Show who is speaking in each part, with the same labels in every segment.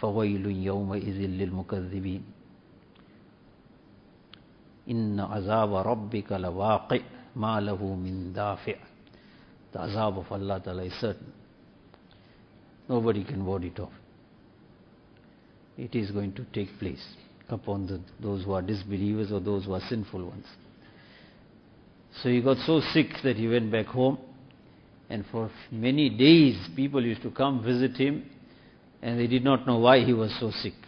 Speaker 1: فَوَيْلٌ يَوْمَئِذٍ لِلْمُكَذِّبِينَ إِنَّ عَذَابَ رَبِّكَ لَوَاقِعٌ مَا لَهُ مِنْ دَافِعٍ. The azab of Allah Ta'ala is certain. Nobody can ward it off. It is going to take place upon those who are disbelievers or those who are sinful ones. So he got so sick that he went back home, and for many days people used to come visit him, and they did not know why he was so sick.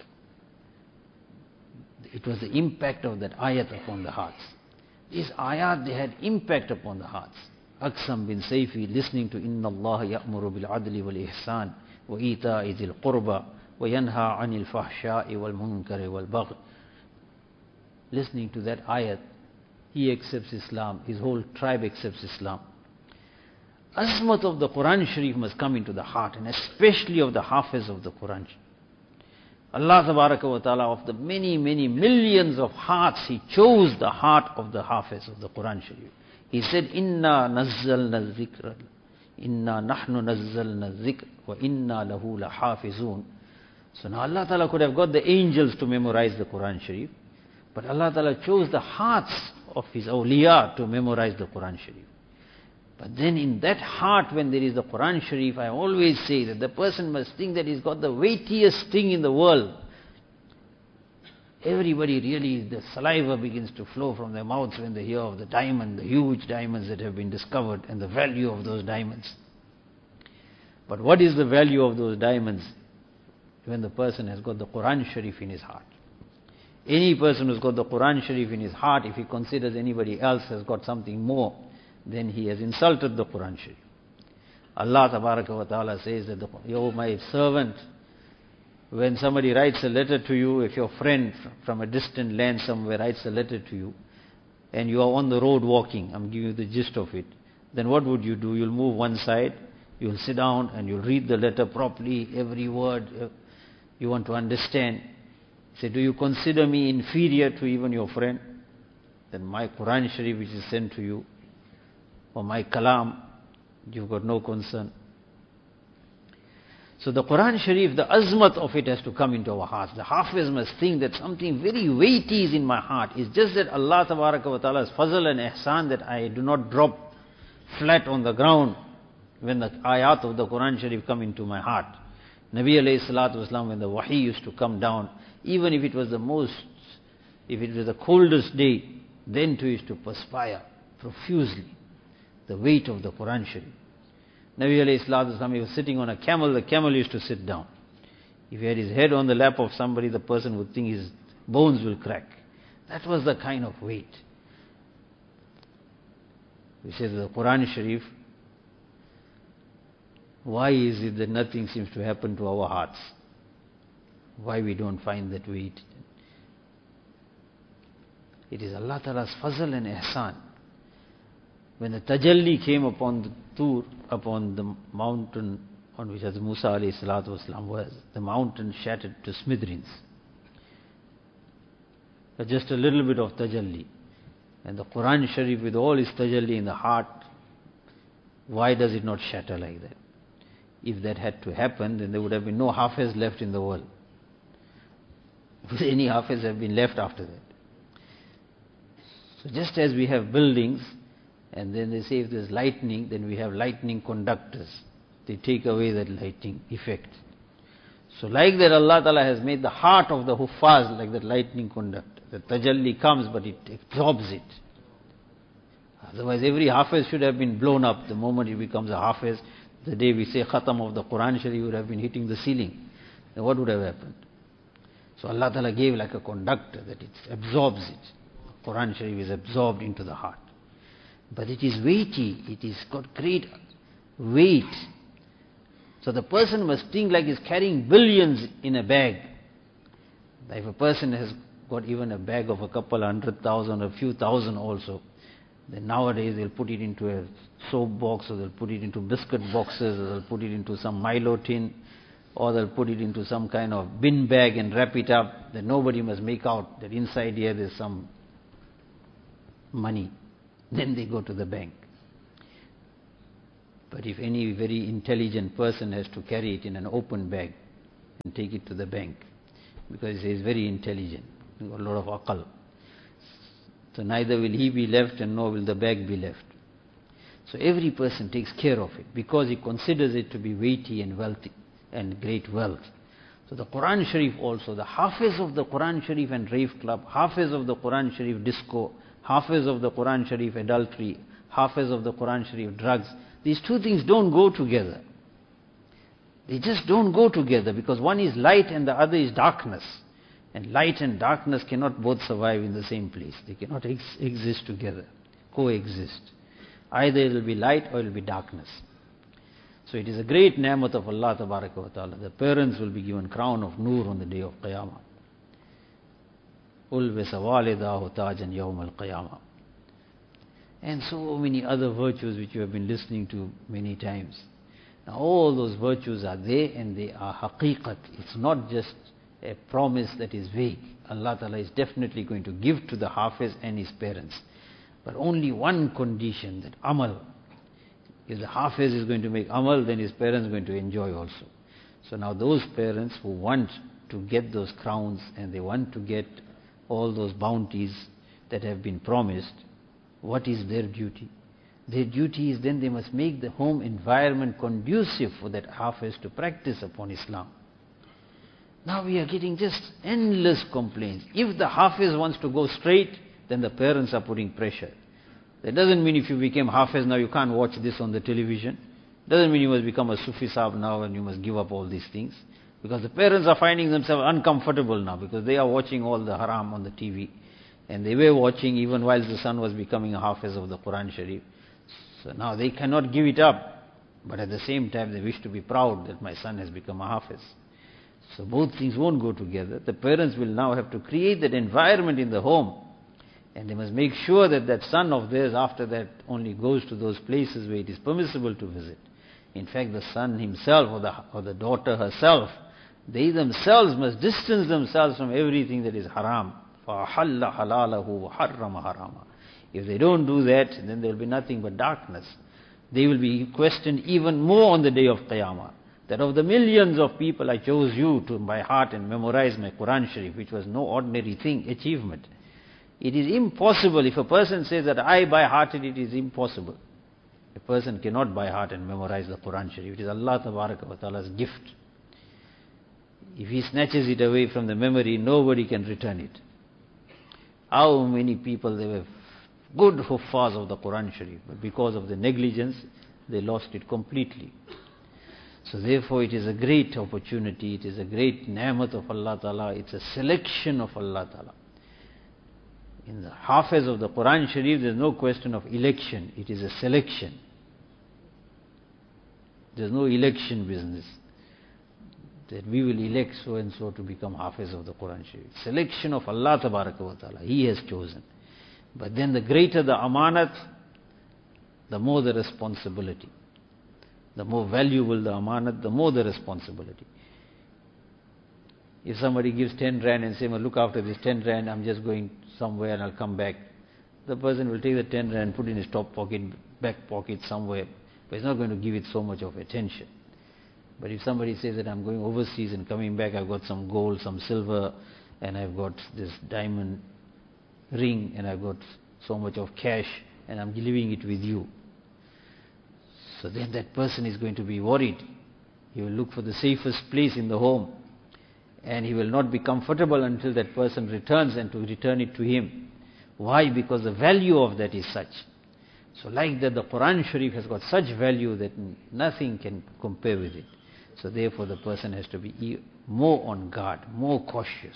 Speaker 1: It was the impact of that ayat upon the hearts. These ayat, they had impact upon the hearts. Aqsam bin Sayfi, listening to Inna Allah ya'muru bil adli wal ihsan wa ita'i dhil qurba wa yanha anil fahsha'i wal munkari wal bagh. Listening to that ayat, he accepts Islam, his whole tribe accepts Islam. Azmat of the Quran Sharif must come into the heart, and especially of the Hafiz of the Quran. Allah Tabaraka wa Ta'ala, of the many, many millions of hearts, He chose the heart of the Hafiz of the Quran Sharif. He said, Inna nazzalna zikra, Inna nahnu nazzalna zikr, wa inna lahu lahafizun. So now Allah Ta'ala could have got the angels to memorize the Quran Sharif, but Allah Ta'ala chose the hearts of His awliya to memorize the Quran Sharif. But then in that heart, when there is the Quran Sharif, I always say that the person must think that he's got the weightiest thing in the world. Everybody really, the saliva begins to flow from their mouths when they hear of the diamond, the huge diamonds that have been discovered, and the value of those diamonds. But what is the value of those diamonds when the person has got the Quran Sharif in his heart? Any person who's got the Quran Sharif in his heart, if he considers anybody else has got something more, then he has insulted the Quran Sharif. Allah Tabaraka wa Ta'ala says that, "O my servant, when somebody writes a letter to you, if your friend from a distant land somewhere writes a letter to you, and you are on the road walking, I'm giving you the gist of it, then what would you do? You'll move one side, you'll sit down and you'll read the letter properly, every word you want to understand. Say, do you consider me inferior to even your friend? Then my Quran Sharif which is sent to you, or my kalam, you've got no concern. So the Quran Sharif, the azmat of it has to come into our hearts. The Hafiz must think that something very weighty is in my heart. It's just that Allah Tabaraka wa Ta'ala's fazl and ihsan that I do not drop flat on the ground when the ayat of the Quran Sharif come into my heart. Nabi alayhi salatu wasalam, when the wahi used to come down, even if it was the coldest day, then too used to perspire profusely the weight of the Quran Sharif. Nabi alayhi salatu wasalam, he was sitting on a camel, the camel used to sit down. If he had his head on the lap of somebody, the person would think his bones will crack. That was the kind of weight. We say the Quran Sharif, why is it that nothing seems to happen to our hearts? Why we don't find that weight? It is Allah Ta'ala's fazl and ihsan. When the tajalli came upon the Tur, upon the mountain on which Hazrat Musa alayhi salatu wasalam was, the mountain shattered to smithereens. But just a little bit of tajalli. And the Quran Sharif with all its tajalli in the heart, why does it not shatter like that? If that had to happen, then there would have been no Hafiz left in the world. Would any Hafiz have been left after that? So just as we have buildings, and then they say if there's lightning, then we have lightning conductors. They take away that lightning effect. So like that, Allah Ta'ala has made the heart of the Huffaz like that lightning conductor. The tajalli comes, but it absorbs it. Otherwise, every Hafiz should have been blown up. The moment he becomes a Hafiz, the day we say Khatam of the Quran Sharif would have been hitting the ceiling. Then what would have happened? So Allah Ta'ala gave like a conductor that it absorbs it. The Quran Sharif is absorbed into the heart. But it is weighty, it is got great weight. So the person must think like he's carrying billions in a bag. If a person has got even a bag of a couple 100,000, a few thousand also, then nowadays they'll put it into a soap box, or they'll put it into biscuit boxes, or they'll put it into some Milo tin, or they'll put it into some kind of bin bag and wrap it up, that nobody must make out that inside here there's some money. Then they go to the bank. But if any very intelligent person has to carry it in an open bag, and take it to the bank, because he is very intelligent, he got a lot of aql. So neither will he be left and nor will the bag be left. So every person takes care of it because he considers it to be weighty and wealthy and great wealth. So the Quran Sharif also, the Hafiz of the Quran Sharif and rave club, Hafiz of the Quran Sharif disco, Hafiz of the Quran Sharif adultery, Hafiz of the Quran Sharif drugs, these two things don't go together. They just don't go together, because one is light and the other is darkness. And light and darkness cannot both survive in the same place. They cannot exist together, coexist. Either it will be light or it will be darkness. So it is a great ni'mat of Allah Tabaraka wa Ta'ala. The parents will be given crown of Noor on the day of Qiyamah. Ulbisa walidahu tajan yawm al-Qiyamah. And so many other virtues which you have been listening to many times. Now all those virtues are there and they are haqiqat. It's not just a promise that is vague. Allah Ta'ala is definitely going to give to the Hafiz and his parents. But only one condition, that amal. If the Hafiz is going to make amal, then his parents are going to enjoy also. So now those parents who want to get those crowns and they want to get all those bounties that have been promised, what is their duty? Their duty is then they must make the home environment conducive for that Hafiz to practice upon Islam. Now we are getting just endless complaints. If the Hafiz wants to go straight, then the parents are putting pressure. That doesn't mean if you became Hafiz now you can't watch this on the television. Doesn't mean you must become a Sufi Sahib now and you must give up all these things. Because the parents are finding themselves uncomfortable now, because they are watching all the haram on the TV. And they were watching even while the son was becoming a Hafiz of the Quran Sharif. So now they cannot give it up. But at the same time they wish to be proud that my son has become a Hafiz. So both things won't go together. The parents will now have to create that environment in the home. And they must make sure that that son of theirs after that only goes to those places where it is permissible to visit. In fact, the son himself or the daughter herself, they themselves must distance themselves from everything that is haram. فَأَحَلَّ حَلَالَهُ وَحَرَّمَ حَرَامًا. If they don't do that, then there will be nothing but darkness. They will be questioned even more on the day of Qiyamah. That of the millions of people I chose you to by heart and memorize my Quran Sharif, which was no ordinary thing, achievement. It is impossible. If a person says that I by hearted, it is impossible. A person cannot by heart and memorize the Quran Sharif. It is Allah Tabaraka wa Ta'ala's gift. If he snatches it away from the memory, nobody can return it. How many people, they were good huffaz of the Quran Sharif, but because of the negligence, they lost it completely. So therefore it is a great opportunity, it is a great ni'mat of Allah Ta'ala, it's a selection of Allah Ta'ala. In the Hafiz of the Quran Sharif, there is no question of election, it is a selection. There is no election business, that we will elect so and so to become Hafiz of the Quran Sharif. Selection of Allah Tabaraka wa Ta'ala, He has chosen. But then the greater the amanat, the more the responsibility. The more valuable the amanat, the more the responsibility. If somebody gives 10 rand and says, well, look after this 10 rand, I'm just going somewhere and I'll come back. The person will take the 10 rand, put in his top pocket, back pocket somewhere, but he's not going to give it so much of attention. But if somebody says that I'm going overseas and coming back, I've got some gold, some silver, and I've got this diamond ring, and I've got so much of cash, and I'm leaving it with you. So then that person is going to be worried. He will look for the safest place in the home. And he will not be comfortable until that person returns and to return it to him. Why? Because the value of that is such. So like that, the Quran Sharif has got such value that nothing can compare with it. So therefore the person has to be more on guard, more cautious.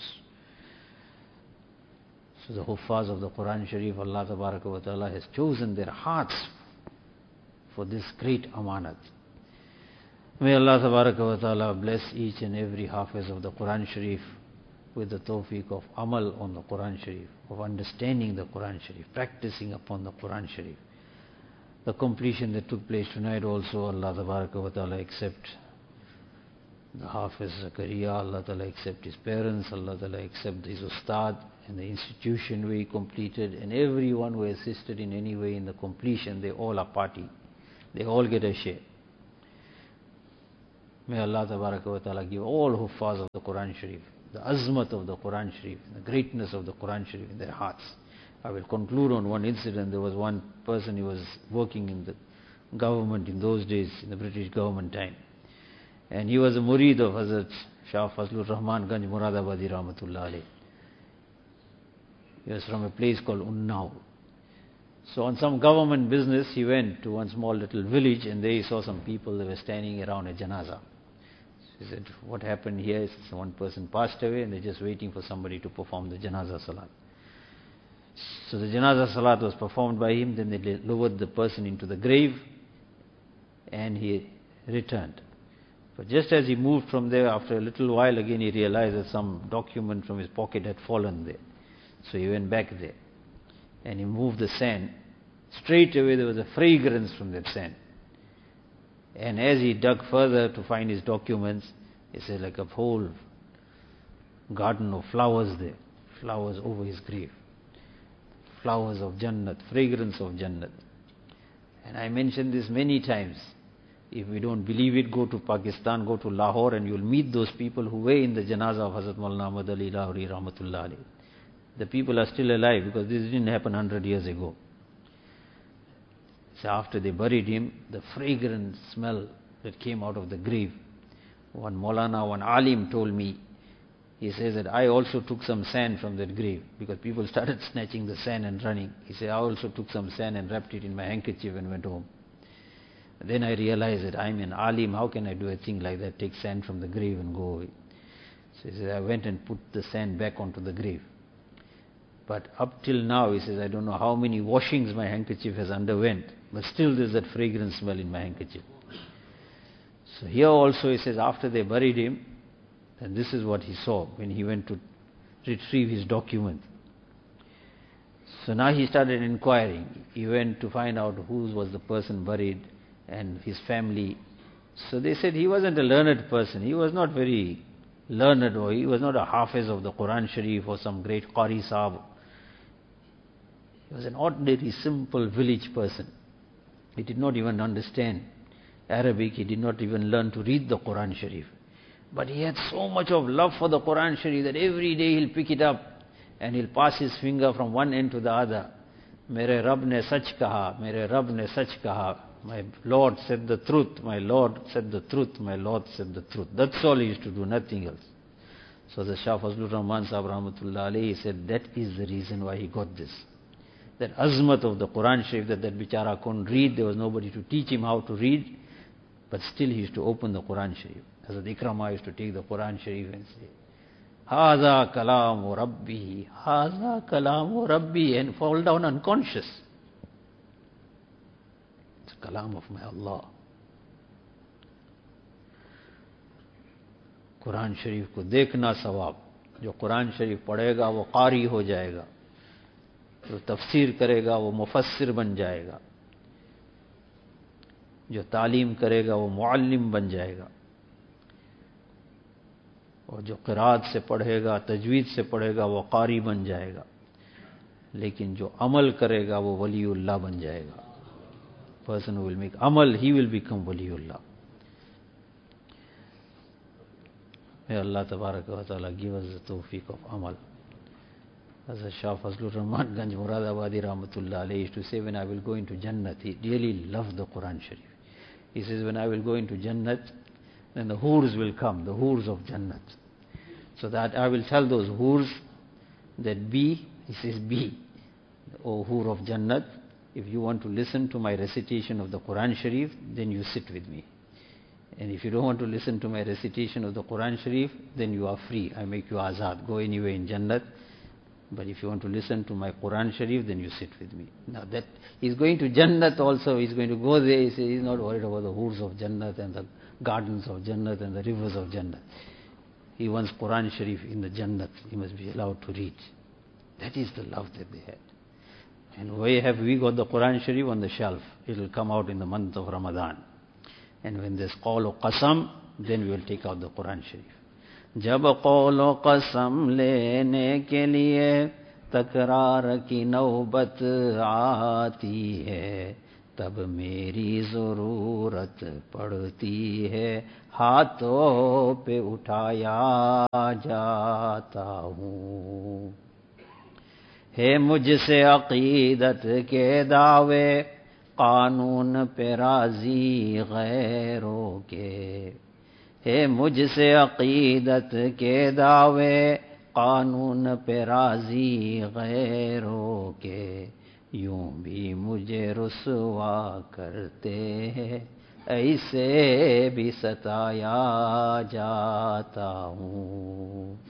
Speaker 1: So the Huffaz of the Quran Sharif, Allah Tabaraka wa Ta'ala has chosen their hearts for this great amanat. May Allah Tabaraka wa Ta'ala bless each and every Hafiz of the Quran Sharif with the tawfiq of amal on the Quran Sharif, of understanding the Quran Sharif, practicing upon the Quran Sharif. The completion that took place tonight also, Allah Tabaraka wa Ta'ala accept the Hafiz Zakaria, Allah Ta'ala accept his parents, Allah Ta'ala accept his Ustad and the institution where he completed, and everyone who assisted in any way in the completion, they all are party. They all get a share. May Allah wa ta'ala give all huffaz of the Quran Sharif the azmat of the Quran Sharif, the greatness of the Quran Sharif in their hearts. I will conclude on one incident. There was one person, he was working in the government in those days, in the British government time. And he was a murid of Hazrat Shah Fazlur Rahman Ganj Muradabadi Rahmatullah alayh. He was from a place called Unnao. So on some government business, he went to one small little village, and there he saw some people that were standing around a janaza. So he said, what happened here is one person passed away and they're just waiting for somebody to perform the janaza salat. So the janaza salat was performed by him, then they lowered the person into the grave and he returned. But just as he moved from there, after a little while again he realized that some document from his pocket had fallen there. So he went back there and he moved the sand. Straight away there was a fragrance from that sand. And as he dug further to find his documents, he said like a whole garden of flowers there, flowers over his grave. Flowers of Jannat, fragrance of Jannat. And I mentioned this many times. If we don't believe it, go to Pakistan, go to Lahore, and you'll meet those people who were in the janazah of Hazrat Maulana Ahmad Ali Lahori Rahmatullah alayh. The people are still alive because this didn't happen 100 years ago. So after they buried him, the fragrant smell that came out of the grave. One Maulana, one Alim told me, he says that I also took some sand from that grave because people started snatching the sand and running. He said, I also took some sand and wrapped it in my handkerchief and went home. Then I realized that I'm an Alim, how can I do a thing like that, take sand from the grave and go away? So he says, I went and put the sand back onto the grave. But up till now, he says, I don't know how many washings my handkerchief has underwent, but still there's that fragrant smell in my handkerchief. So here also he says, after they buried him, and this is what he saw when he went to retrieve his document. So now he started inquiring. He went to find out who was the person buried and his family. So they said he wasn't a learned person. He was not very learned, or he was not a hafiz of the Quran Sharif or some great Qari Sahib. He was an ordinary, simple village person. He did not even understand Arabic. He did not even learn to read the Quran Sharif. But he had so much of love for the Quran Sharif that every day he'll pick it up and he'll pass his finger from one end to the other. Mere Rab ne sach kaha, mere Rab ne sach kaha. My Lord said the truth, my Lord said the truth, my Lord said the truth. That's all he used to do, nothing else. So the Shah Fazlur Rahman Sahib Rahmatullah alayhi, he said that is the reason why he got this. That azmat of the Quran Sharif, that bichara couldn't read, there was nobody to teach him how to read, but still he used to open the Quran Sharif. Hazrat Ikrama used to take the Quran Sharif and say, Haza kalamu Rabbi, Haza kalamu Rabbi, and fall down unconscious. It's a kalam of my Allah. Quran Sharif ko dekhna sawab. Jo Quran Sharif padhega, wo qari ho jayega. जो तफसीर करेगा वो मुफस्सिर बन जाएगा, जो तालीम करेगा वो मुअल्लिम बन जाएगा, और जो क़िराअत से पढ़ेगा, तजवीद से पढ़ेगा वो कारी बन जाएगा, लेकिन जो अमल करेगा वो वलीउल्लाह बन जाएगा. Person who will make amal, he will become waliullah. May Allah tabaraka wa ta'ala give us the tawfiq of amal. As Shah Fazlur Rahman Ganj Muradabadi Rahmatullah alayhi used to say, when I will go into Jannat, he really loved the Quran Sharif. He says, when I will go into Jannat, then the hurs will come, the hurs of Jannat. So that I will tell those hurs that be, he says be, O hur of Jannat, if you want to listen to my recitation of the Quran Sharif, then you sit with me. And if you don't want to listen to my recitation of the Quran Sharif, then you are free. I make you azad, go anywhere in Jannat. But if you want to listen to my Quran Sharif, then you sit with me. Now that he's going to Jannat also, he's going to go there, he says he's not worried about the hurs of Jannat and the gardens of Jannat and the rivers of Jannat. He wants Quran Sharif in the Jannat, he must be allowed to read. That is the love that they had. And where have we got the Quran Sharif? On the shelf. It will come out in the month of Ramadan. And when there's qawl or qasam, then we will take out the Quran Sharif. जब कौल व कसम लेने के लिए तकरार की नौबत आती है, तब मेरी ज़रूरत पड़ती है, हाथों पे उठाया जाता हूँ। है मुझसे अक़ीदत के दावे, कानून पे राज़ी गैरों के। है मुझसे अक़ीदत के दावे, कानून पे राज़ी गैरों के। यूं भी मुझे रुसवा करते हैं, ऐसे भी सताया जाता हूँ।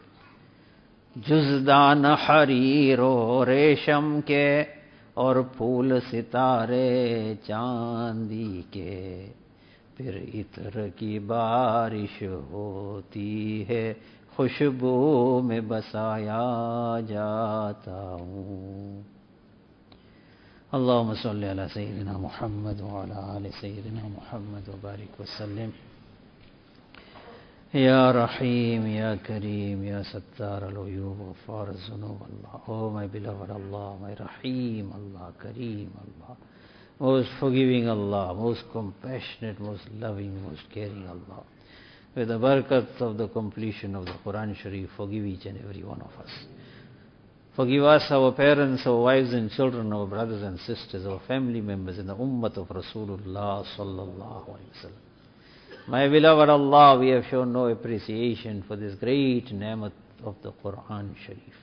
Speaker 1: जुज़दान हरीरो रेशम के, और फूल सितारे चांदी के। फिर इत्र की बारिश होती है, खुशबू में बसाया जाता हूँ। अल्लाहुम्मा सल्लि अला सय्यिदिना मुहम्मद व अला आलि सय्यिदिना मुहम्मद व बारिक व सल्लिम। या रहीम या करीम या सत्तार अल उयूब गफ़ार ज़ुनूब अल्लाह। Oh my beloved Allah, my Rahim Allah, Karim Allah, most forgiving Allah, most compassionate, most loving, most caring Allah. With the barakat of the completion of the Quran Sharif, forgive each and every one of us. Forgive us, our parents, our wives and children, our brothers and sisters, our family members, and the ummah of Rasulullah sallallahu alaihi wasallam. My beloved Allah, we have shown no appreciation for this great ni'mat of the Quran Sharif.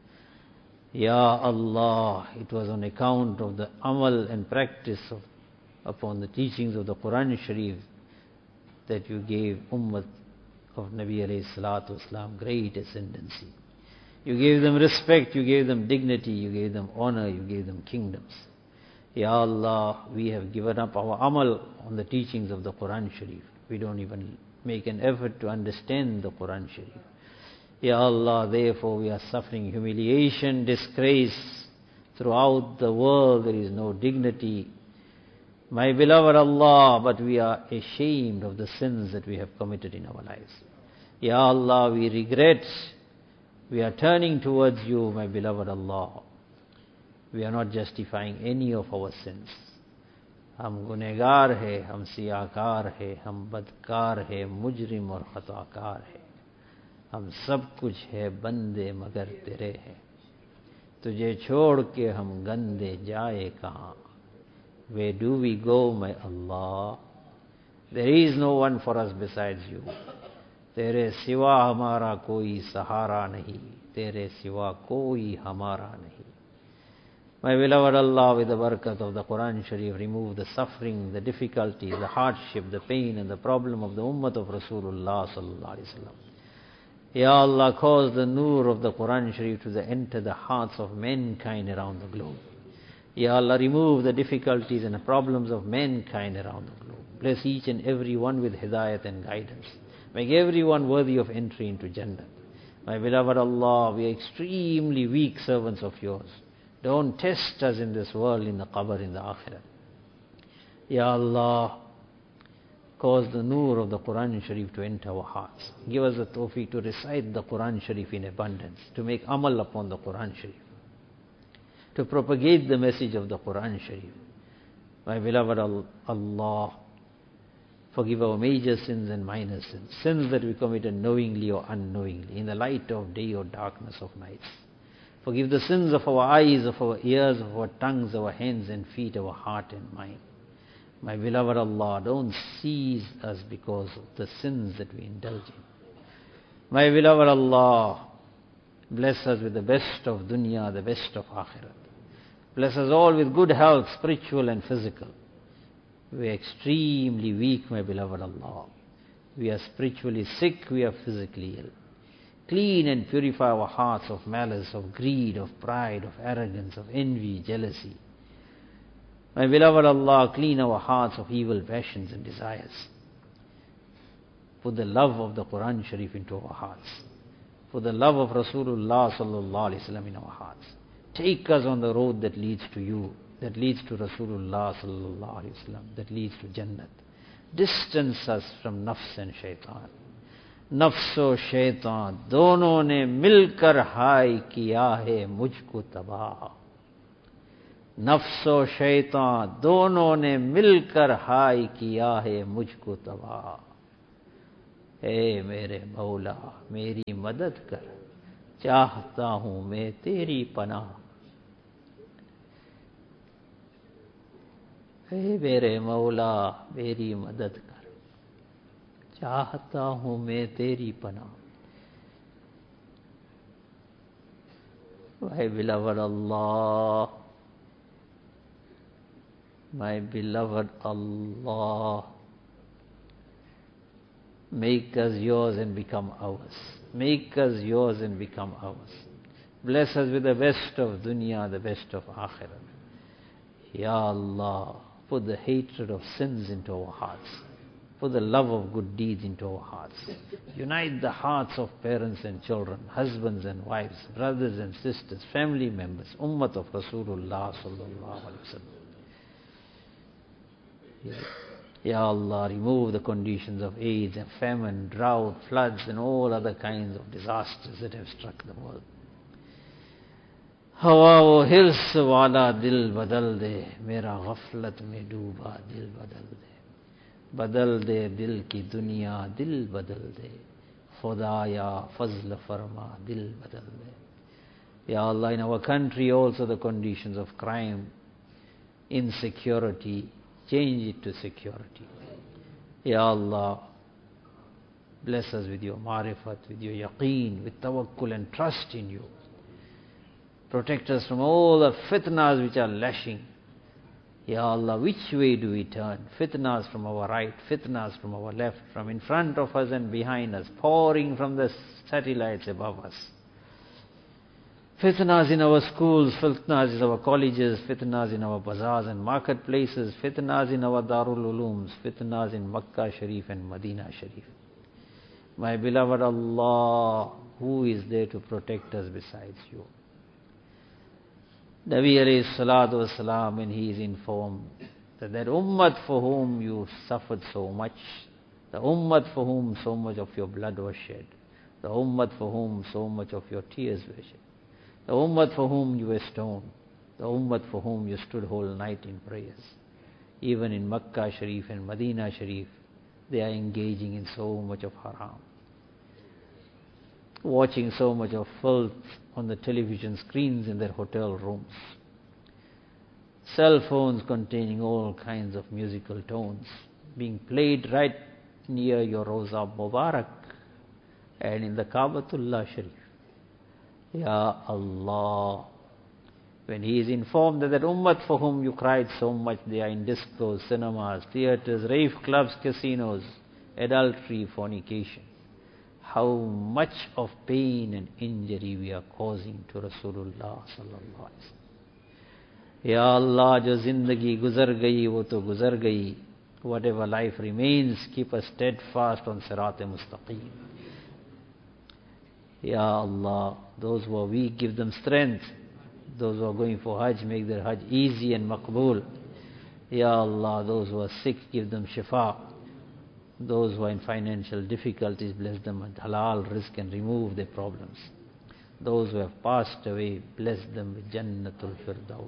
Speaker 1: Ya Allah, it was on account of the amal and practice upon the teachings of the Quran Sharif that you gave ummah of Nabi alayhi salatu wasalam great ascendancy. You gave them respect, you gave them dignity, you gave them honor, you gave them kingdoms. Ya Allah, we have given up our amal on the teachings of the Quran Sharif. We don't even make an effort to understand the Quran Sharif. Ya Allah, therefore we are suffering humiliation, disgrace. Throughout the world there is no dignity. My beloved Allah, but we are ashamed of the sins that we have committed in our lives. Ya Allah, we regret. We are turning towards you, my beloved Allah. We are not justifying any of our sins. हम गुनहगार है, हम सियाकार है, हम बदकार है, मुजरिम और खताकार है। हम सब कुछ है बंदे मगर तेरे हैं। तुझे छोड़ के हम गंदे जाए कहाँ? Where do we go, my Allah? There is no one for us besides you. तेरे सिवा हमारा कोई सहारा नहीं, तेरे सिवा कोई हमारा नहीं। My beloved Allah, with the barakat of the Quran Sharif, remove the suffering, the difficulty, the hardship, the pain and the problem of the ummah of Rasulullah sallallahu alaihi wasallam. Ya Allah, cause the nur of the Quran Sharif to enter the hearts of mankind around the globe. Ya Allah, remove the difficulties and the problems of mankind around the globe. Bless each and every one with hidayat and guidance. Make everyone worthy of entry into Jannah. My beloved Allah, we are extremely weak servants of yours. Don't test us in this world, in the qabr, in the akhirah. Ya Allah, cause the nur of the Quran Sharif to enter our hearts. Give us the tawfiq to recite the Quran Sharif in abundance, to make amal upon the Quran Sharif, to propagate the message of the Quran Sharif. My beloved Allah, forgive our major sins and minor sins, sins that we committed knowingly or unknowingly, in the light of day or darkness of nights. Forgive the sins of our eyes, of our ears, of our tongues, our hands and feet, our heart and mind. My beloved Allah, don't seize us because of the sins that we indulge in. My beloved Allah, bless us with the best of dunya, the best of akhirat. Bless us all with good health, spiritual and physical. We are extremely weak, my beloved Allah. We are spiritually sick, we are physically ill. Clean and purify our hearts of malice, of greed, of pride, of arrogance, of envy, jealousy. My beloved Allah, clean our hearts of evil passions and desires. Put the love of the Quran Sharif into our hearts. Put the love of Rasulullah sallallahu alaihi wasallam in our hearts. Take us on the road that leads to you, that leads to Rasulullah sallallahu alaihi wasallam, that leads to Jannat. Distance us from nafs and shaitan. नफ्स और शैतान दोनों ने मिलकर हाय किया है मुझको तबाह। नफ्स और शैतान दोनों ने मिलकर हाय किया है मुझको तबाह। हे मेरे मौला मेरी मदद कर, चाहता हूं मैं तेरी पनाह। हे मेरे मौला मेरी मदद कर, चाहता हूं मैं तेरी पनाह। My beloved Allah, my beloved Allah, make us yours and become ours. Make us yours and become ours. Bless us with the best of dunya, the best of akhirah. Ya Allah, put the hatred of sins into our hearts. Put the love of good deeds into our hearts. Unite the hearts of parents and children, husbands and wives, brothers and sisters, family members, Ummat of Rasulullah sallallahu alaihi wasallam. Ya Allah, remove the conditions of AIDS and famine, drought, floods and all other kinds of disasters that have struck the world. हवा वो हिर्स वाला दिल बदल दे, मेरा गफलत में डूबा दिल बदल दे। बदल दे दिल की दुनिया, दिल बदल दे, खुदाया फजल फरमा, दिल बदल दे। Ya Allah, in our country also the conditions of crime, insecurity, change it to security. Ya Allah, bless us with your marifat, with your yaqeen, with tawakkul and trust in you. Protect us from all the fitnas which are lashing. Ya Allah, which way do we turn? Fitnas from our right, fitnas from our left, from in front of us and behind us, pouring from the satellites above us. Fitnas in our schools, fitnas in our colleges, fitnas in our bazaars and marketplaces, fitnas in our Darul Ulooms, fitnas in Makkah Sharif and Medina Sharif. My beloved Allah, who is there to protect us besides you? Nabi alayhi salatu wasalam, when he is informed that ummat for whom you suffered so much, the ummat for whom so much of your blood was shed, the ummat for whom so much of your tears were shed, the ummat for whom you were stoned, the ummat for whom you stood whole night in prayers. Even in Makkah Sharif and Medina Sharif, they are engaging in so much of haram, watching so much of filth on the television screens in their hotel rooms, cell phones containing all kinds of musical tones being played right near your Roza Mubarak and in the Kaabatullah Sharif. Ya Allah, when he is informed that ummat for whom you cried so much, they are in discos, cinemas, theaters, rave clubs, casinos, adultery, fornication, how much of pain and injury we are causing to Rasulullah sallallahu alaihi wasallam. Ya Allah, jo zindagi guzar gayi, wo to guzar gayi. Whatever life remains, keep us steadfast on Sirat-e-Mustaqim. Ya Allah, those who are weak, give them strength. Those who are going for Hajj, make their Hajj easy and maqbool. Ya Allah, those who are sick, give them shifa. Those who are in financial difficulties, bless them with halal rizq and remove their problems. Those who have passed away, bless them with Jannatul Firdaus.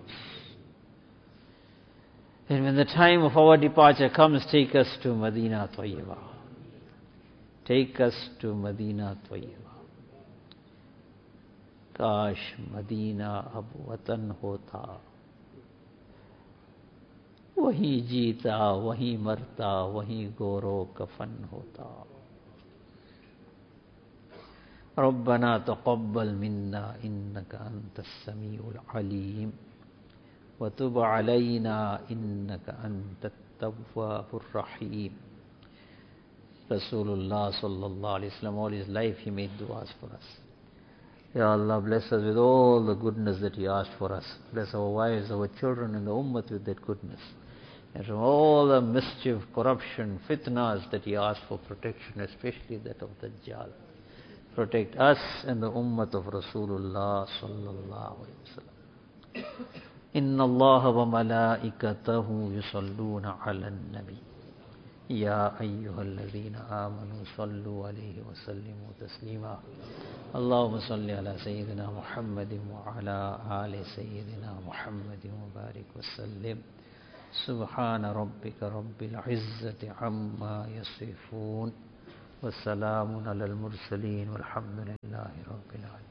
Speaker 1: And when the time of our departure comes, take us to Medina Tayyibah. Take us to Medina Tayyibah. काश Medina अब वतन होता, वहीं जीता वहीं मरता, वहीं गोरो कफन होता। रब्बना तक़ब्बल मिन्ना इन्नका अंतस समीउल अलीम व तुब अलैना इन्नका अंतत तव्वाबुर रहीम. Rasulullah sallallahu alaihi wasallam, all his life he made du'as for us. Ya Allah, bless us with all the goodness that He asked for us. Bless our wives, our children and the ummah with that goodness. And from all the mischief, corruption, fitnas that He asked for protection, especially that of Dajjal. Protect us and the ummah of Rasulullah sallallahu alaihi wasallam. Inna Allah wa malaikatahu yusalluna ala nabi. या अय्युहल्लज़ीना आमनू सल्लु अलैहि व सल्लिमू तस्लीमा। अल्लाहुम्मा सल्लि अला सय्यिदिना मुहम्मदिन व अला आलि सय्यिदिना मुहम्मदिन व बारिक व सल्लिम। सुब्हान रब्बिका रब्बिल इज़्ज़ति अम्मा यसिफून व सलामुन अलल मुरसलीन वल्हम्दुलिल्लाहि रब्बिल आलमीन।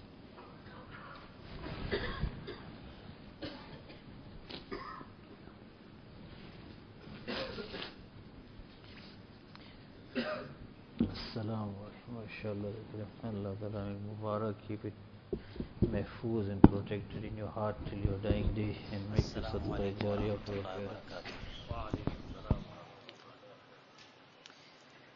Speaker 1: Allah Ta'ala make Mubarak, keep it mahfooz and protected in your heart till your dying day, and make the Sadaqah Jariyah for your parents.